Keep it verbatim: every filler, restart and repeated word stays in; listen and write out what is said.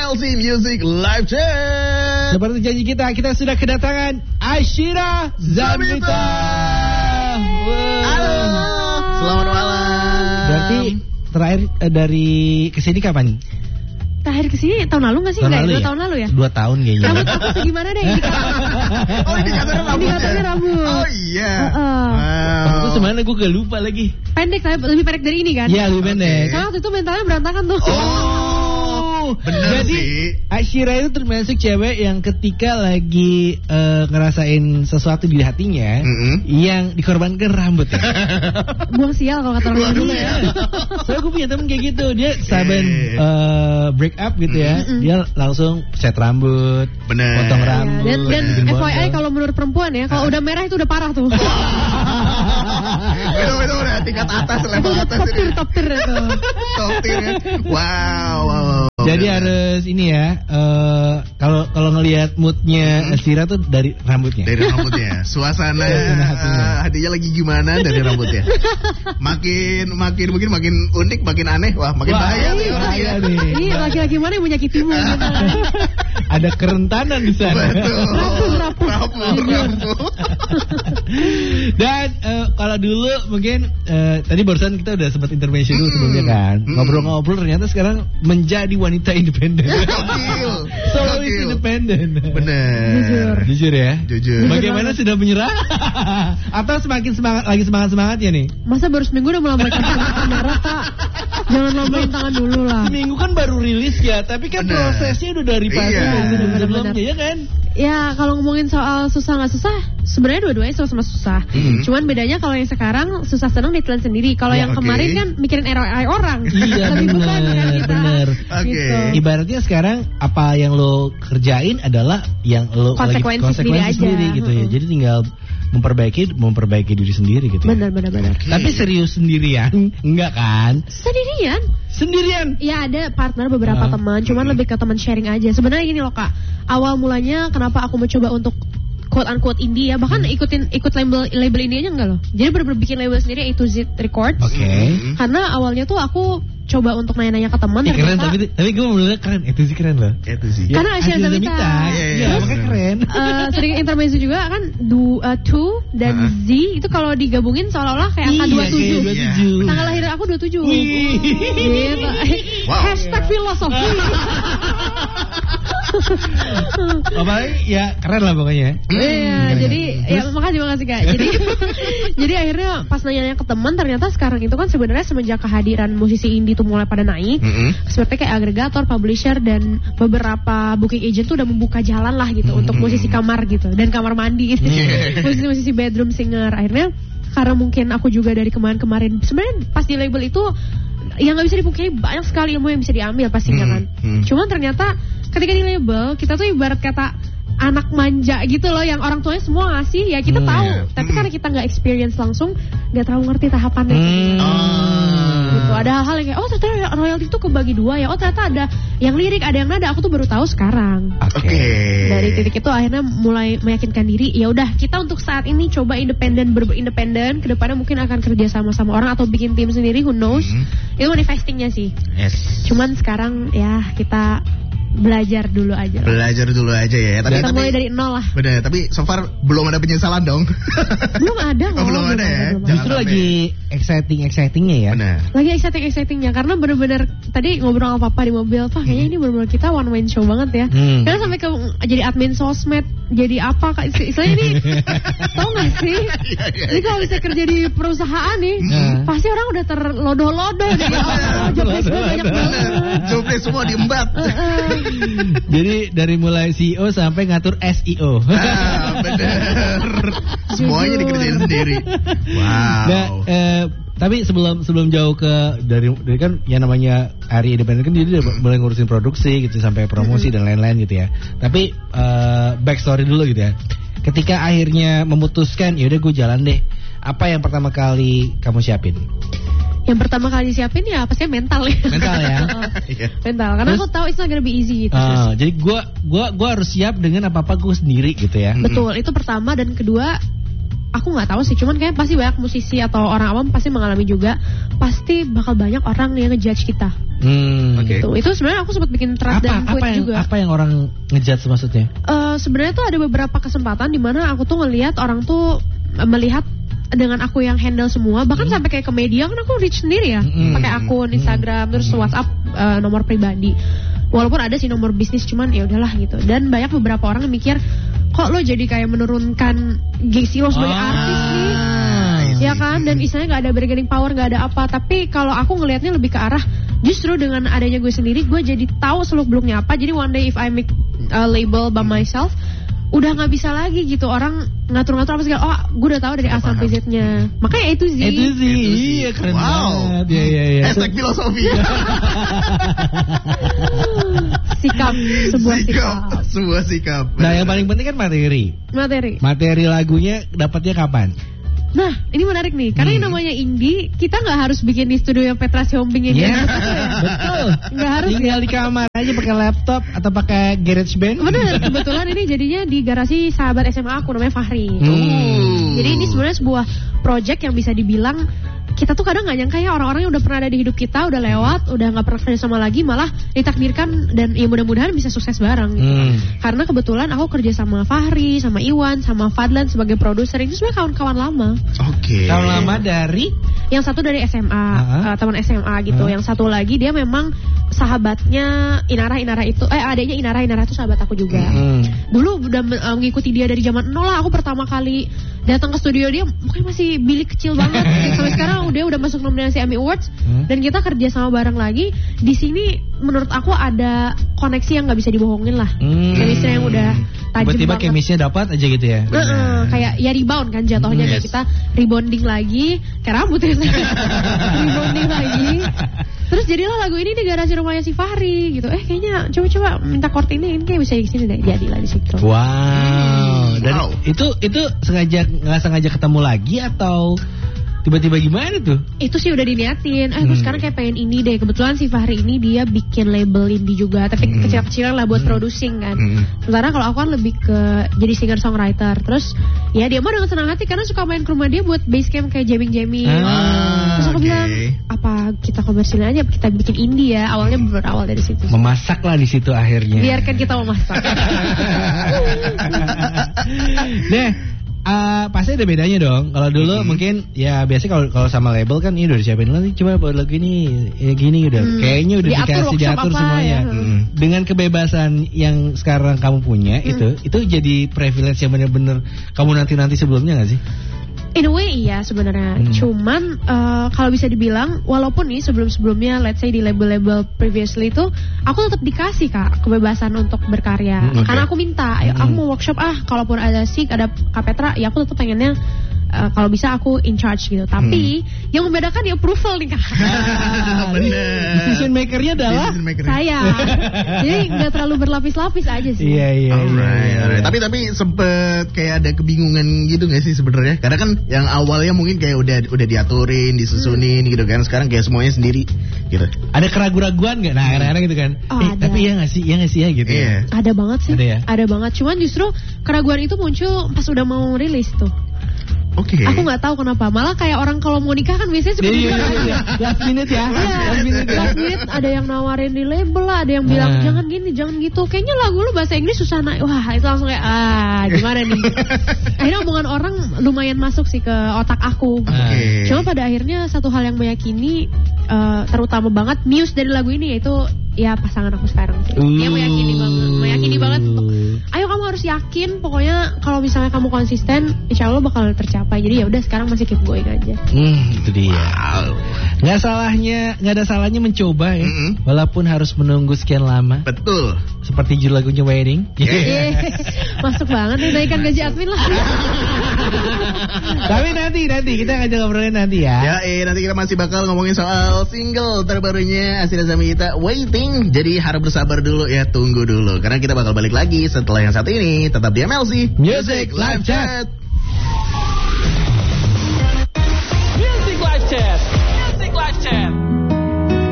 L C Music Live Chat. Seperti janji kita, kita sudah kedatangan Ashira Zamita. Halo, selamat malam. Berarti terakhir eh, dari kesini kapan? Terakhir kesini tahun lalu nggak sih? Tahun Nggak, lalu dua ya? tahun lalu ya? Dua tahun kayaknya. Rambut aku segimana deh indikatornya? Oh, indikatornya rambut. Indikatornya rambut. Oh iya. Uh-uh. Wow. Itu semana gue gak lupa lagi. Pendek, saya lebih pendek dari ini kan? Iya, lebih pendek. Karena waktu itu mentalnya berantakan tuh. Oh, bener Jadi, sih. Ashira itu termasuk cewek yang ketika lagi uh, ngerasain sesuatu di hatinya, Mm-hmm. yang dikorbankan rambut ya. Buang sial kalau kata orang Waduh, dulu ya. ya. Soalnya gue punya temen kayak gitu, dia saben Eh. uh, break up gitu ya, Mm-mm. dia langsung set rambut, Bener. potong Ya, rambut, dan dan bikin F Y I bondol. kalau menurut perempuan ya, kalau udah merah itu udah parah tuh. Itu itu udah tingkat atas, Itu level udah atas top tier, ini. top tier itu. Top tier ya. Wow, wow. Jadi Bener. harus ini ya, eh, kalau kalau ngelihat moodnya Hmm. Ashira tuh dari rambutnya. Dari rambutnya, suasana Suasana hatinya. uh, hatinya lagi gimana dari rambutnya. Makin makin mungkin makin unik, makin aneh, wah makin Wah, bahaya nih iya, orang ya. nih. Ini laki-laki mana yang menyakitimu gitu kan? Ada kerentanan di sana. Betul. Rapuh, rapuh. Rapuh, rapuh. Dan eh, kalau dulu mungkin eh, tadi barusan kita udah sempat intervention dulu sebelumnya kan, Hmm. ngobrol-ngobrol ternyata sekarang menjadi wanita independen. Gokil. Solois Gokil. independen. Bener. Jujur. Jujur ya. Jujur. Bagaimana sudah menyerah? Atau semakin semangat lagi semangat semangatnya nih? Masa baru seminggu udah melambaikan tangan ke kamera, Kak? Jangan lambain tangan dulu lah. Seminggu kan baru rilis ya, tapi kan Bener. prosesnya udah dari pagi Iya. sebelumnya ya kan? Ya kalau ngomongin soal susah nggak susah, sebenarnya dua-duanya sama-sama susah. Mhm. Cuman bedanya kalau yang sekarang susah senang ditelan sendiri. Kalau Ya, yang oke. kemarin kan mikirin R O I orang. Iya, Lebih beban bener, kan kita. bener. Oke. Gitu. Ibaratnya sekarang apa yang lo kerjain adalah yang lo Konsekuensi lagi, sendiri aja. sendiri gitu ya. Mm-mm. Jadi tinggal memperbaiki memperbaiki diri sendiri gitu ya. Benar, benar, benar. Tapi serius sendirian enggak kan? Sendirian? Sendirian. Ya ada partner beberapa Ah. teman, cuman lebih ke teman sharing aja. Sebenarnya gini loh Kak, awal mulanya kenapa aku mencoba untuk quote unquote indie ya, bahkan ikutin ikut label label indie aja enggak loh. Jadi bener-bener bikin label sendiri A to Z Records. Oke. Mhm. Karena awalnya tuh aku coba untuk nanya-nanya ke teman, Eh, keren ternyata tapi tapi gue menurutnya keren. Itu sih keren loh. Itu sih. Ya, Karena Ashira Ashira Zamita. Iya, iya, Iya, iya. makanya keren. eh, sering intermezzo juga kan du, uh, two dan Uh-huh. Z itu kalau digabungin seolah-olah kayak angka Iya, dua puluh tujuh. kayak dua puluh tujuh. Tanggal lahir aku dua puluh tujuh. Wih. Gitu. Wow. Hashtag filosofi. Apalagi ya keren lah pokoknya. Iya, jadi ya makasih makasih Kak. Jadi jadi akhirnya pas nanya-nanya ke teman ternyata sekarang itu kan sebenarnya semenjak kehadiran musisi indie tuh mulai pada naik, Mhm. seperti kayak agregator, publisher dan beberapa booking agent tuh udah membuka jalan lah gitu untuk musisi kamar gitu dan kamar mandi gitu. Musisi-musisi bedroom singer. Akhirnya karena mungkin aku juga dari kemarin-kemarin sebenarnya pas di label itu yang nggak bisa dipungkiri banyak sekali ilmu yang bisa diambil pastinya Hmm, kan. hmm. Cuman ternyata ketika di label kita tuh ibarat kata anak manja gitu loh yang orang tuanya semua ngasih ya kita Hmm, tahu. iya. Tapi Hmm. karena kita nggak experience langsung nggak terlalu ngerti tahapannya. kayak gimana. Ah. Gitu. Ada hal-hal yang kayak oh ternyata royalti itu kebagi dua ya. Oh ternyata ada yang lirik ada yang nada. Aku tuh baru tahu sekarang. Oke. Dari titik itu akhirnya mulai meyakinkan diri ya udah kita untuk saat ini coba independen berindependen, kedepannya mungkin akan kerja sama sama orang atau bikin tim sendiri, who knows. Mhm. Itu manifestingnya sih. Yes. Cuman sekarang ya kita belajar dulu aja lah. Belajar dulu aja ya. Tapi Kita tapi mulai dari nol lah. bener, tapi so far belum ada penyesalan dong. Belum ada Oh, kok. belum ada ya? belum Jangan Justru sampai. lagi exciting excitingnya ya. Benar. Lagi exciting-excitingnya karena bener-bener tadi ngobrol sama papa di mobil, Pak kayaknya ini bener-bener kita one man show banget ya. Hmm. Karena sampai ke jadi admin sosmed, jadi apa kak istilahnya ini, tau gak sih? Iya, iya, Ini kalau bisa kerja di perusahaan nih, Hmm. pasti orang udah terlodoh-lodoh nih. Oh, job desk gue banyak banget. Jobdesk semua diembat. Jadi dari mulai C E O sampai ngatur S E O. Ah, bener. Semuanya Jujur. dikerjain sendiri. Wow. Nah, eh, tapi sebelum sebelum jauh ke dari, dari kan yang namanya hari independen kan dia udah mulai ngurusin produksi gitu sampai promosi dan lain-lain gitu ya. Tapi eh, backstory dulu gitu ya. Ketika akhirnya memutuskan ya udah gue jalan deh. Apa yang pertama kali kamu siapin? Yang pertama kali siapin ya pastinya mental ya. Mental ya. Iya. Mental, karena Terus- aku tahu it's not gonna be easy gitu. Ah, jadi gue gua gua harus siap dengan apa apa gue sendiri gitu ya. Betul, itu pertama dan kedua aku nggak tahu sih, cuman kayak pasti banyak musisi atau orang awam pasti mengalami juga, pasti bakal banyak orang yang ngejudge kita. Hmm. Oke. Gitu. Itu sebenarnya aku sempat bikin thread Apa dan apa tweet yang juga. apa yang orang ngejudge maksudnya? Eh, sebenarnya tuh ada beberapa kesempatan di mana aku tuh ngelihat orang tuh eh, melihat dengan aku yang handle semua, bahkan sampai kayak ke media kan aku reach sendiri ya, Hmm. pakai akun Instagram, terus WhatsApp, eh, nomor pribadi. Walaupun ada sih nomor bisnis, cuman ya udahlah gitu. Dan banyak beberapa orang yang mikir, kok lo jadi kayak menurunkan gengsi lo sebagai Ah, artis nih, ya kan? Dan istilahnya nggak ada bargaining power, nggak ada apa. Tapi kalau aku ngelihatnya lebih ke arah, justru dengan adanya gue sendiri, gue jadi tahu seluk beluknya apa. Jadi one day if I make a label by myself, udah nggak bisa lagi gitu orang ngatur-ngatur apa segala. Oh, gue udah tahu dari A sampai Z-nya. Makanya itu sih. Itu sih, iya keren Wow. banget. Iya iya iya. Hashtag filosofi. Sikap, sebuah sikap. Sebuah sikap. Nah, yang paling penting kan materi. Materi. Materi lagunya dapatnya kapan? Nah, ini menarik nih, karena yang namanya indie, kita nggak harus bikin di studio Petra Siombing yang Iya, gitu ya. betul. Nggak harus Tinggal ya. di kamar aja pakai laptop atau pakai GarageBand. Bener, kebetulan ini jadinya di garasi sahabat S M A aku namanya Fahri. Hmm. Jadi ini sebenarnya sebuah project yang bisa dibilang kita tuh kadang nggak nyangka ya orang-orang yang udah pernah ada di hidup kita udah lewat, udah nggak pernah kerja sama lagi, malah ditakdirkan dan ya mudah-mudahan bisa sukses bareng. Gitu. Hmm. Karena kebetulan aku kerja sama Fahri, sama Iwan, sama Fadlan sebagai produser. Ini sebenarnya kawan-kawan lama. Oke. Tahun lama dari Yang satu dari S M A, Uh-huh. uh, teman S M A gitu. Uh-huh. Yang satu lagi dia memang sahabatnya Inara. Inara itu, eh adanya Inara. Inara itu sahabat aku juga. hmm. Dulu udah uh, mengikuti dia dari zaman nol lah. Aku pertama kali datang ke studio dia, mungkin masih bilik kecil banget. Sampai sekarang dia udah masuk nominasi Emmy Awards. Hmm. Dan kita kerja sama bareng lagi. Di sini menurut aku ada koneksi yang nggak bisa dibohongin lah. Hmm. Chemistry yang udah tajam Tiba-tiba banget. chemistry-nya dapat aja gitu ya. Heeh, kayak ya rebound kan jatuhnya, Yes. kayak kita rebonding lagi kayak rambut ya. Rebonding lagi. Terus jadilah lagu ini di garasi rumahnya si Fahri gitu. Eh kayaknya coba-coba minta chord ini, ini kayak bisa di sini deh, jadilah di situ. Wow. Dan Wow. itu itu sengaja nggak sengaja ketemu lagi atau tiba-tiba gimana tuh? Itu sih udah diniatin. Eh gue Hmm. sekarang kayak pengen ini deh. Kebetulan si Fahri ini dia bikin label indie juga, tapi Hmm. kecil-kecilan lah buat producing kan. Hmm. Sementara kalau aku kan lebih ke jadi singer songwriter. Terus ya dia mah dengan senang hati karena suka main ke rumah dia buat base camp kayak jamming-jamming. Ah, Terus aku oke. bilang, apa kita komersilin aja, apa kita bikin indie ya. Awalnya berawal dari situ. Memasak lah di situ akhirnya. Biarkan kita memasak. Deh, uh, pasti ada bedanya dong. Kalau dulu Hmm. mungkin ya biasanya kalau kalau sama label kan ini udah disiapin dulu nih, coba buat lagu ini ya gini udah. Hmm. Kayaknya udah Diatur dikasih workshop diatur apa semuanya. ya. Hmm. Dengan kebebasan yang sekarang kamu punya Hmm. itu itu jadi privilege yang bener-bener kamu nanti-nanti sebelumnya gak sih? In a way iya sebenarnya. Hmm. Cuman eh, kalau bisa dibilang, walaupun nih sebelum-sebelumnya, let's say di label-label previously itu, aku tetap dikasih kak kebebasan untuk berkarya. Hmm, oke. Karena aku minta, ayo aku Hmm. mau workshop ah, kalaupun ada Sik, ada Kak Petra, ya aku tetap pengennya eh, kalau bisa aku in charge gitu. Tapi yang membedakan di approval nih kak. Bener. Decision maker-nya adalah Decision maker. Saya. Jadi nggak terlalu berlapis-lapis aja sih. Iya iya. Alright, iya. alright. Tapi tapi sempet kayak ada kebingungan gitu nggak sih sebenarnya? Karena kan yang awalnya mungkin kayak udah udah diaturin, disusunin gitu kan. Sekarang kayak semuanya sendiri gitu. Ada keraguan-raguan nggak? Nah, kadang-kadang gitu kan. Oh, eh, ada. tapi ya nggak sih, ya nggak sih ya gitu. Iya. Ya. Ada banget sih. Ada ya? Ada banget. Cuman justru keraguan itu muncul pas udah mau rilis tuh. Oke. Aku nggak tahu kenapa. Malah kayak orang kalau mau nikah kan biasanya suka Iya, iya, gitu iya, iya. Last minute ya. Iya, Last minute ya. last minute ada yang nawarin di label lah, ada yang bilang Nah. jangan gini, jangan gitu. Kayaknya lagu lu bahasa Inggris susah naik. Wah, itu langsung kayak ah, gimana nih? Akhirnya omongan orang lumayan masuk sih ke otak aku. Oke. Cuma pada akhirnya satu hal yang meyakini, eh, terutama banget muse dari lagu ini yaitu ya pasangan aku sekarang sih. Dia meyakini banget, meyakini banget. Untuk, ayo kamu harus yakin, pokoknya kalau misalnya kamu konsisten, insya Allah bakal tercapai. Jadi ya udah sekarang masih keep going aja. Hmm, itu dia. Wow. Nggak salahnya, nggak ada salahnya mencoba ya. Mm-mm. Walaupun harus menunggu sekian lama. Betul. Seperti judul lagunya Wedding. Eh, masuk banget nih naikkan gaji admin lah. Tapi nanti nanti kita ngajak ngobrolin nanti ya. Ya, eh nanti kita masih bakal ngomongin soal single terbarunya Asira Zamita, Waiting. Jadi harap bersabar dulu ya, tunggu dulu. Karena kita bakal balik lagi setelah yang satu ini. Tetap di M L C Music Live Chat.